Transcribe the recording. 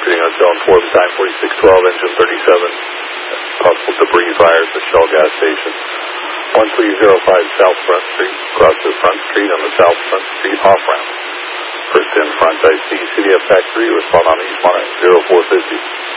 shooting on zone 4 at the time, 4612, engine 37. Possible debris fires at Shell gas station. 1305 South Front Street, across the Front Street on the South Front Street off-ramp. First in front, I see CDF Factory, respond on East Monarch 0450.